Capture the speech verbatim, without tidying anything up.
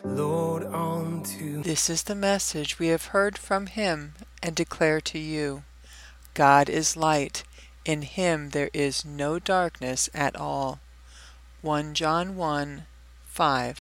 Lord, unto This is the message we have heard from him and declare to you. God is light. In him there is no darkness at all. First John one, five.